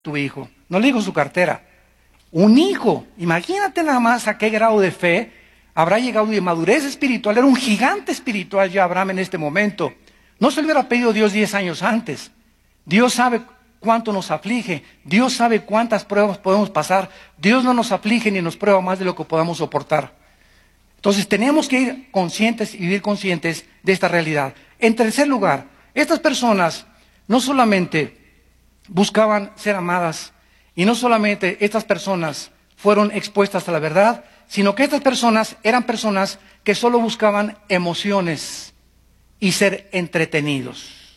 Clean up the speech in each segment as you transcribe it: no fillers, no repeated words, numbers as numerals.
tu hijo, no le dijo su cartera, un hijo. Imagínate nada más a qué grado de fe habrá llegado de madurez espiritual. Era un gigante espiritual ya Abraham en este momento. No se le hubiera pedido Dios 10 años antes. Dios sabe cuánto nos aflige. Dios sabe cuántas pruebas podemos pasar. Dios no nos aflige ni nos prueba más de lo que podamos soportar. Entonces tenemos que ir conscientes y vivir conscientes de esta realidad. En tercer lugar, estas personas no solamente buscaban ser amadas y no solamente estas personas fueron expuestas a la verdad, sino que estas personas eran personas que solo buscaban emociones y ser entretenidos.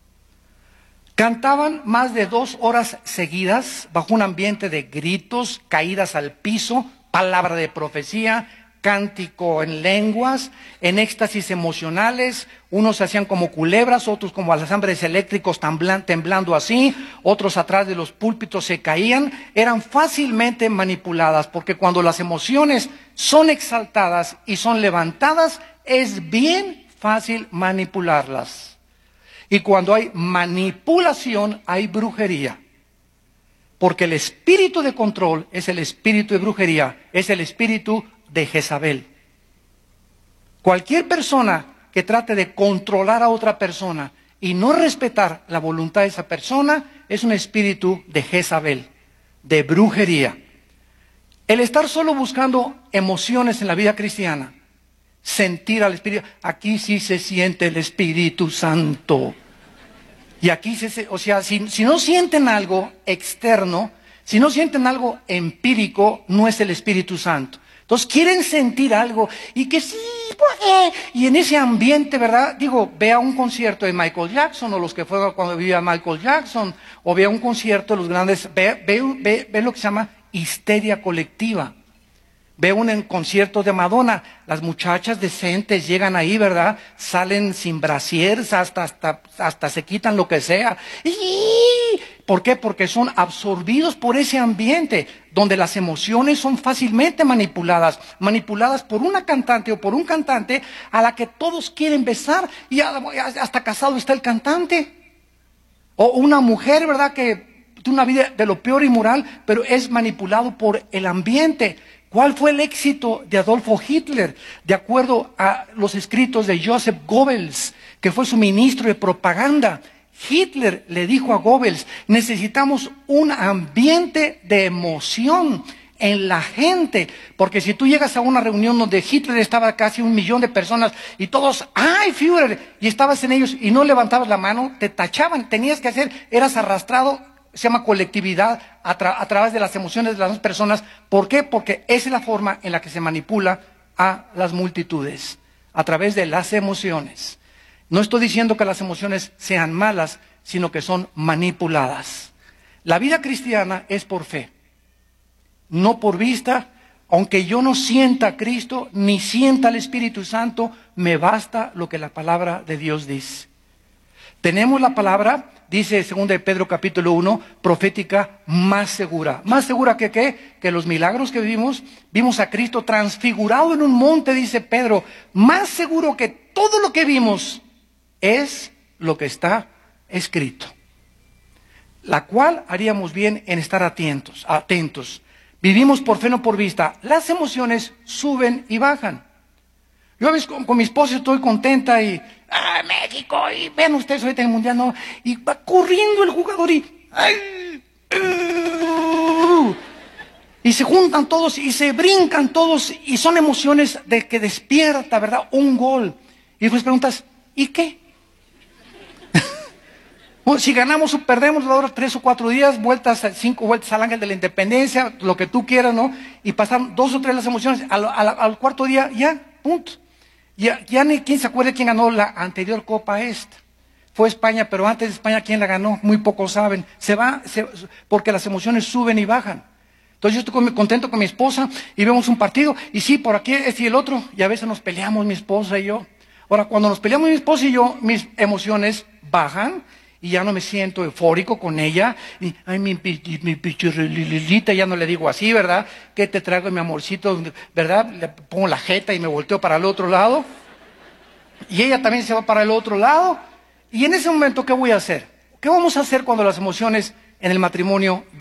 Cantaban más de 2 horas seguidas bajo un ambiente de gritos, caídas al piso, palabra de profecía, cántico en lenguas, en éxtasis emocionales. Unos se hacían como culebras, otros como alambres eléctricos temblando así, otros atrás de los púlpitos se caían. Eran fácilmente manipuladas, porque cuando las emociones son exaltadas y son levantadas, es bien fácil manipularlas. Y cuando hay manipulación, hay brujería. Porque el espíritu de control es el espíritu de brujería, es el espíritu de Jezabel. Cualquier persona que trate de controlar a otra persona y no respetar la voluntad de esa persona es un espíritu de Jezabel, de brujería. El estar solo buscando emociones en la vida cristiana, sentir al Espíritu, aquí sí se siente el Espíritu Santo. Y aquí o sea, si no sienten algo externo, si no sienten algo empírico, no es el Espíritu Santo. Entonces quieren sentir algo y que sí, y en ese ambiente, ¿verdad? Digo, vea un concierto de Michael Jackson o los que fueron cuando vivía Michael Jackson, o vea un concierto de los grandes, ve lo que se llama histeria colectiva. Ve un concierto de Madonna, las muchachas decentes llegan ahí, ¿verdad? Salen sin brasiers, hasta se quitan lo que sea. ¿Por qué? Porque son absorbidos por ese ambiente, donde las emociones son fácilmente manipuladas por una cantante o por un cantante a la que todos quieren besar y hasta casado está el cantante. O una mujer, ¿verdad? Que tiene una vida de lo peor inmoral, pero es manipulado por el ambiente. ¿Cuál fue el éxito de Adolfo Hitler? De acuerdo a los escritos de Joseph Goebbels, que fue su ministro de propaganda, Hitler le dijo a Goebbels, necesitamos un ambiente de emoción en la gente, porque si tú llegas a una reunión donde Hitler estaba casi 1 millón de personas y todos, ¡ay, Führer! Y estabas en ellos y no levantabas la mano, te tachaban, tenías que eras arrastrado. Se llama colectividad a través de las emociones de las personas. ¿Por qué? Porque esa es la forma en la que se manipula a las multitudes, a través de las emociones. No estoy diciendo que las emociones sean malas, sino que son manipuladas. La vida cristiana es por fe, no por vista. Aunque yo no sienta a Cristo, ni sienta al Espíritu Santo, me basta lo que la palabra de Dios dice. Tenemos la palabra, dice 2 de Pedro capítulo 1, profética más segura. ¿Más segura que qué? Que los milagros que vivimos. Vimos a Cristo transfigurado en un monte, dice Pedro. Más seguro que todo lo que vimos es lo que está escrito. La cual haríamos bien en estar atentos. Vivimos por fe, no por vista. Las emociones suben y bajan. Yo a veces con mi esposa estoy contenta y México, y vean ustedes ahorita en el mundial, no, y va corriendo el jugador y se juntan todos y se brincan todos y son emociones de que despierta, ¿verdad? Un gol. Y después preguntas, ¿y qué? Bueno, si ganamos o perdemos, va a durar 3 o 4 días, 5 vueltas al ángel de la independencia, lo que tú quieras, ¿no? Y pasaron 2 o 3 las emociones, al cuarto día, ya, punto. Ya ni quién se acuerda quién ganó la anterior Copa esta. Fue España, pero antes de España, ¿quién la ganó? Muy pocos saben. Porque las emociones suben y bajan. Entonces yo estoy contento con mi esposa y vemos un partido, y sí, por aquí este y el otro, y a veces nos peleamos mi esposa y yo. Ahora, cuando nos peleamos mi esposa y yo, mis emociones bajan, y ya no me siento eufórico con ella, y ay, mi pichurrilita, ya no le digo así, ¿verdad? ¿Qué te traigo, mi amorcito? ¿Verdad? Le pongo la jeta y me volteo para el otro lado, y ella también se va para el otro lado, y en ese momento, ¿qué voy a hacer? ¿Qué vamos a hacer cuando las emociones en el matrimonio